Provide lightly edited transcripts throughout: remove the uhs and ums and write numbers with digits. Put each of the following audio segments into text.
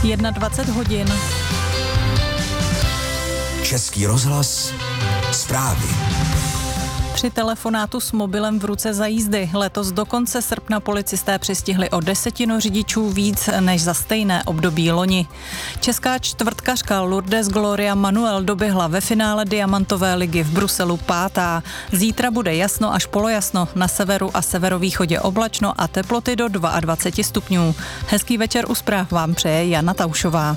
21 hodin. Český rozhlas, zprávy. Při telefonátu s mobilem v ruce za jízdy letos do konce srpna policisté přistihli o 10 řidičů víc než za stejné období loni. Česká čtvrtkařka Lourdes Gloria Manuel doběhla ve finále Diamantové ligy v Bruselu pátá. Zítra bude jasno až polojasno, na severu a severovýchodě oblačno a teploty do 22 stupňů. Hezký večer u zpráv vám přeje Jana Taušová.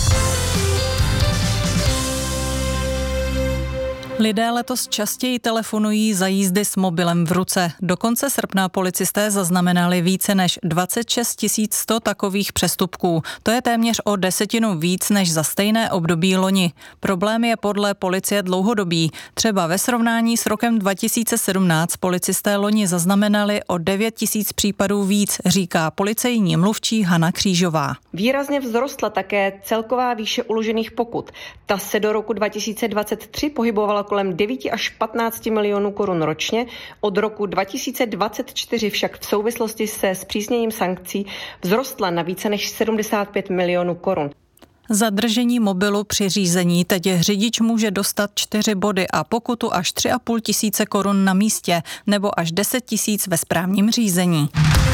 Lidé letos častěji telefonují za jízdy s mobilem v ruce. Do konce srpna policisté zaznamenali více než 26 100 takových přestupků. To je téměř o 10 víc než za stejné období loni. Problém je podle policie dlouhodobý. Třeba ve srovnání s rokem 2017 policisté loni zaznamenali o 9 000 případů víc, říká policejní mluvčí Hana Křížová. Výrazně vzrostla také celková výše uložených pokut. Ta se do roku 2023 pohybovala kolem 9 až 15 milionů korun ročně. Od roku 2024 však v souvislosti se zpřísněním sankcí vzrostla na více než 75 milionů korun. Za držení mobilu při řízení teď řidič může dostat 4 body a pokutu až 3,5 tisíce korun na místě nebo až 10 000 ve správním řízení.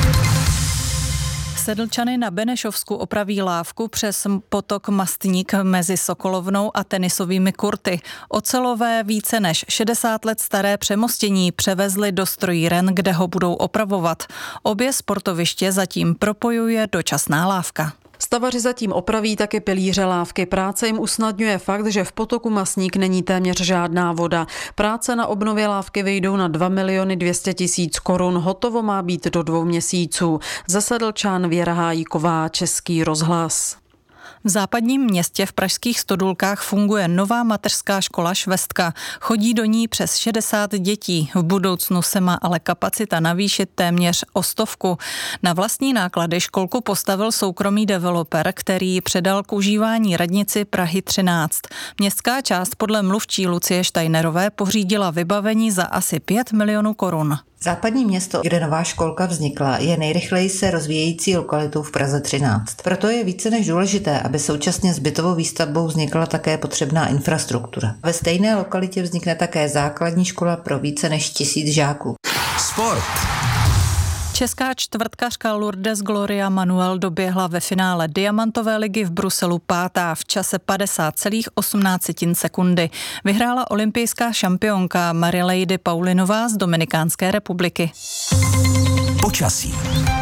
Sedlčany na Benešovsku opraví lávku přes potok Mastník mezi Sokolovnou a tenisovými kurty. Ocelové více než 60 let staré přemostění převezli do strojíren, kde ho budou opravovat. Obě sportoviště zatím propojuje dočasná lávka. Stavaři zatím opraví taky pilíře lávky. Práce jim usnadňuje fakt, že v potoku Masník není téměř žádná voda. Práce na obnově lávky vyjdou na 2 200 000 korun. Hotovo má být do 2 měsíců. Ze Sedlčan Věra Hájíková, Český rozhlas. V západním městě v pražských Stodulkách funguje nová mateřská škola Švestka. Chodí do ní přes 60 dětí. V budoucnu se má ale kapacita navýšit téměř o 100. Na vlastní náklady školku postavil soukromý developer, který předal k užívání radnici Prahy 13. Městská část podle mluvčí Lucie Štajnerové pořídila vybavení za asi 5 milionů korun. Západní město, kde nová školka vznikla, je nejrychleji se rozvíjející lokalitou v Praze 13. Proto je více než důležité, aby současně s bytovou výstavbou vznikla také potřebná infrastruktura. Ve stejné lokalitě vznikne také základní škola pro více než 1000 žáků. Sport. Česká čtvrtkařka Lourdes Gloria Manuel doběhla ve finále Diamantové ligy v Bruselu pátá v čase 50,18 sekundy. Vyhrála olympijská šampionka Marilady Paulinová z Dominikánské republiky. Počasí.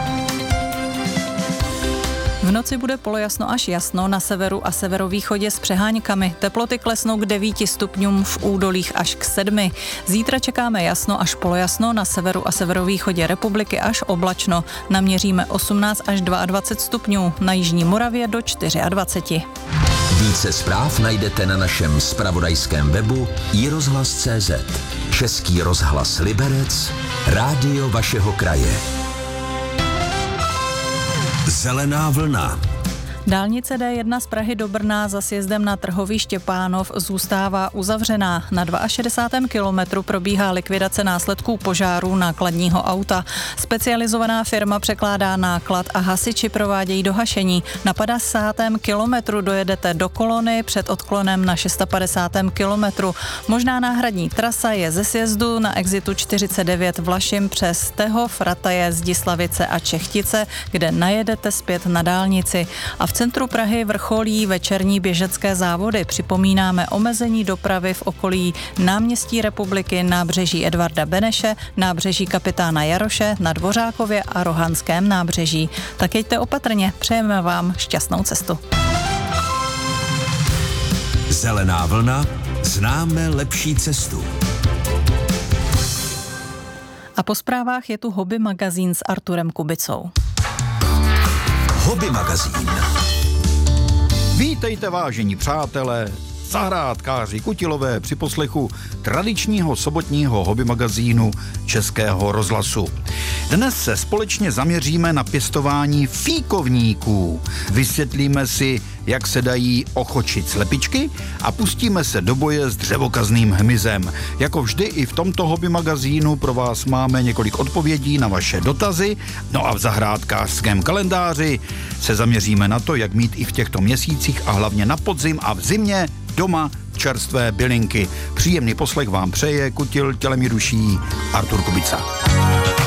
V noci bude polojasno až jasno, na severu a severovýchodě s přeháňkami. Teploty klesnou k 9 stupňům, v údolích až k 7. Zítra čekáme jasno až polojasno, na severu a severovýchodě republiky až oblačno. Naměříme 18 až 22 stupňů, na jižní Moravě do 24. Více zpráv najdete na našem zpravodajském webu iRozhlas.cz. Český rozhlas Liberec, rádio vašeho kraje. Zelená vlna. Dálnice D1 z Prahy do Brna za sjezdem na trhoviště Pánov zůstává uzavřená. Na 62. kilometru probíhá likvidace následků požáru nákladního auta. Specializovaná firma překládá náklad a hasiči provádějí dohašení. Na 50. kilometru dojedete do kolony před odklonem na 650. kilometru. Možná náhradní trasa je ze sjezdu na exitu 49 Vlašim přes Tehov, Rataje, Zdislavice a Čechtice, kde najedete zpět na dálnici. A v centru Prahy vrcholí večerní běžecké závody. Připomínáme omezení dopravy v okolí náměstí Republiky, nábřeží Edvarda Beneše, nábřeží Kapitána Jaroše, na Dvořákově a Rohanském nábřeží. Tak jeďte opatrně, přejeme vám šťastnou cestu. Zelená vlna, známe lepší cestu. A po zprávách je tu Hobby magazín s Arturem Kubicou. Hobby magazín. Vítejte, vážení přátelé, zahrádkáři Kutilové při poslechu tradičního sobotního hobby magazínu Českého rozhlasu. Dnes se společně zaměříme na pěstování fíkovníků. Vysvětlíme si, jak se dají ochočit slepičky a pustíme se do boje s dřevokazným hmyzem. Jako vždy i v tomto hobby magazínu pro vás máme několik odpovědí na vaše dotazy. No a v zahrádkářském kalendáři se zaměříme na to, jak mít i v těchto měsících a hlavně na podzim a v zimě doma čerstvé bylinky. Příjemný poslech vám přeje Kutil tělem i duší Artur Kubica.